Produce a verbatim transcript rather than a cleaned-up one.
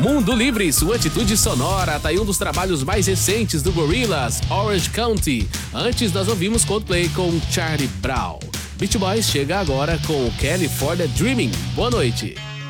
Mundo Livre, sua atitude sonora, tá aí um dos trabalhos mais recentes do Gorillaz, Orange County. Antes nós ouvimos Coldplay com Charlie Brown. Beach Boys chega agora com California Dreaming. Boa noite.